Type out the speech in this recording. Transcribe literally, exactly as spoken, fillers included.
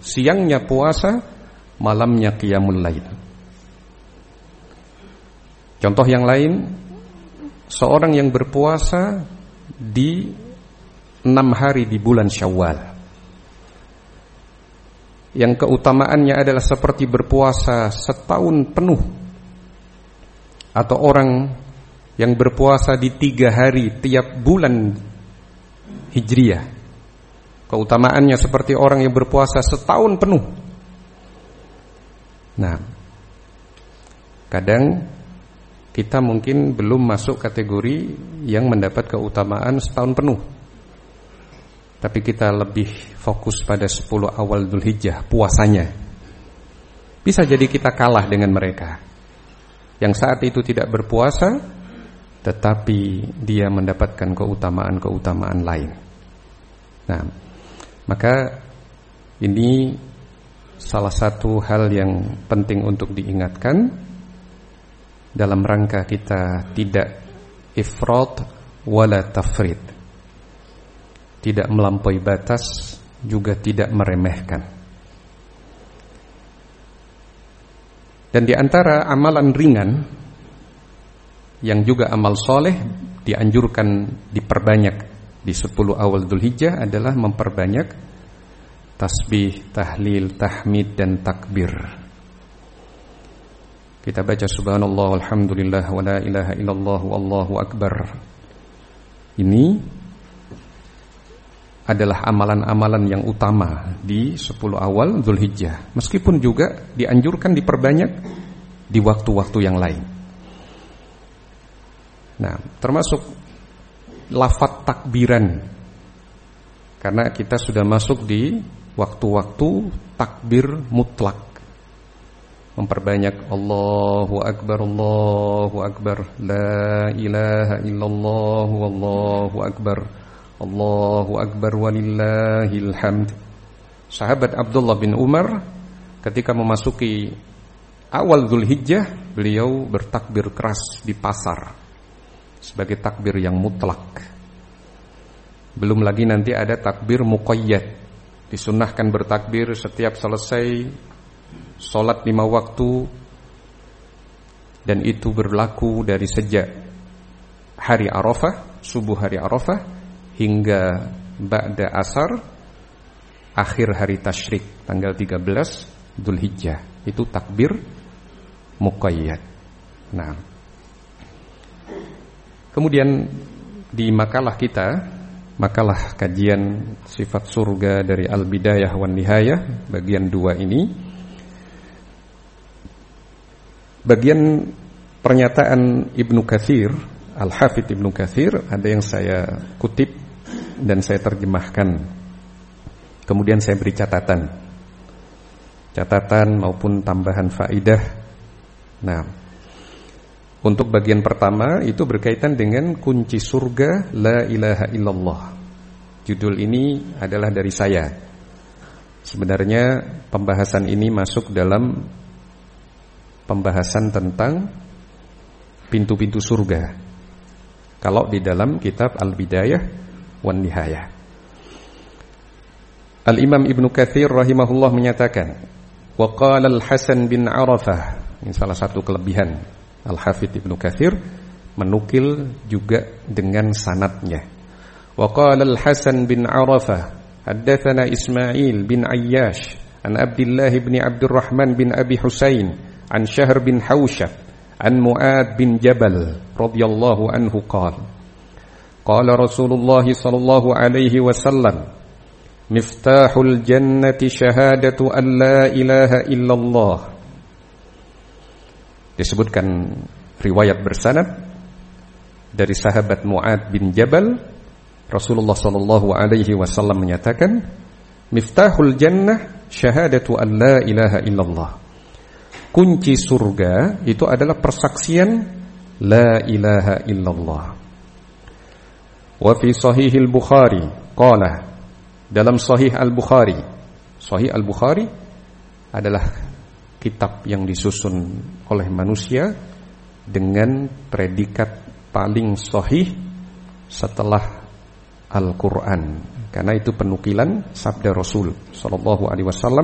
siangnya puasa, malamnya qiyamul lail. Contoh yang lain, seorang yang berpuasa di enam hari di bulan Syawal, yang keutamaannya adalah seperti berpuasa setahun penuh, atau orang yang berpuasa di tiga hari tiap bulan Hijriyah, keutamaannya seperti orang yang berpuasa setahun penuh. Nah, kadang kita mungkin belum masuk kategori yang mendapat keutamaan setahun penuh, tapi kita lebih fokus pada sepuluh awal Dzulhijjah puasanya. Bisa jadi kita kalah dengan mereka yang saat itu tidak berpuasa, tetapi dia mendapatkan keutamaan-keutamaan lain. Nah, maka ini salah satu hal yang penting untuk diingatkan dalam rangka kita tidak ifrat wala tafrid, tidak melampaui batas, juga tidak meremehkan. Dan di antara amalan ringan yang juga amal soleh dianjurkan diperbanyak di sepuluh awal Dzulhijjah adalah memperbanyak tasbih, tahlil, tahmid, dan takbir. Kita baca subhanallah walhamdulillah wa la ilaha illallah wallahu akbar. Ini adalah amalan-amalan yang utama di sepuluh awal Dzulhijjah, meskipun juga dianjurkan diperbanyak di waktu-waktu yang lain. Nah, termasuk lafaz takbiran, karena kita sudah masuk di waktu-waktu takbir mutlak. Memperbanyak Allahu Akbar, Allahu Akbar, La ilaha illallah, Wallahu Akbar, Allahu Akbar, walillahil hamd. Sahabat Abdullah bin Umar ketika memasuki awal Dzulhijjah, beliau bertakbir keras di pasar sebagai takbir yang mutlak. Belum lagi nanti ada takbir muqayyad, disunnahkan bertakbir setiap selesai sholat lima waktu, dan itu berlaku dari sejak hari Arafah, subuh hari Arafah, hingga ba'da asar, akhir hari tasyrik tanggal tiga belas Dzulhijjah. Itu takbir muqayyad. Nah, kemudian di makalah kita, makalah kajian sifat surga dari Al-Bidayah wan Nihayah bagian dua ini, bagian pernyataan Ibnu Katsir, Al-Hafidz Ibnu Katsir, ada yang saya kutip dan saya terjemahkan. Kemudian saya beri catatan, catatan maupun tambahan faidah. Nah, untuk bagian pertama itu berkaitan dengan kunci surga la ilaha illallah. Judul ini adalah dari saya. Sebenarnya pembahasan ini masuk dalam pembahasan tentang pintu-pintu surga kalau di dalam kitab Al-Bidayah wan Nihayah. Al-Imam Ibnu Katsir rahimahullah menyatakan, wa qala Al-Hasan bin Arafah, ini salah satu kelebihan Al-Hafidz Ibnu Katsir, menukil juga dengan sanadnya. Wa qala Al-Hasan bin Arafah, haddatsana Ismail bin Ayyash an Abdullah bin Abdurrahman bin Abi Husain an Syahr bin Hausyab an Mu'ad bin Jabal radhiyallahu anhu qala qala Rasulullah sallallahu alaihi wasallam miftahul jannati syahadatu an la ilaha illallah. Disebutkan riwayat bersanad dari sahabat Mu'ad bin Jabal, Rasulullah sallallahu alaihi wasallam menyatakan, miftahul jannah syahadatu an la ilaha illallah. Kunci surga itu adalah persaksian la ilaha illallah. Wa fi sahihil Bukhari qala, dalam sahih Al-Bukhari, sahih Al-Bukhari adalah kitab yang disusun oleh manusia dengan predikat paling sahih setelah Al-Quran, karena itu penukilan sabda Rasul sallallahu alaihi wasallam